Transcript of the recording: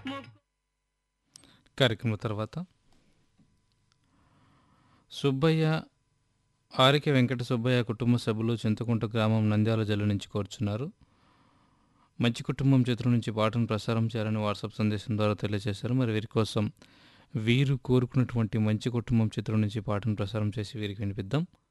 కార్యక్రమం తర్వాత సుబ్బయ్య ఆరిక వెంకట సుబ్బయ్య కుటుంబ సభ్యులు చింతకుంట గ్రామం నంద్యాల జిల్లా నుంచి కోరుచున్నారు. మంచి కుటుంబం చిత్రం నుంచి పాటను ప్రసారం చేయాలని వాట్సాప్ సందేశం ద్వారా తెలియజేశారు. మరి వీరి కోసం వీరు కోరుకున్నటువంటి మంచి కుటుంబం చిత్రం నుంచి పాటను ప్రసారం చేసి వీరికి వినిపిద్దాం.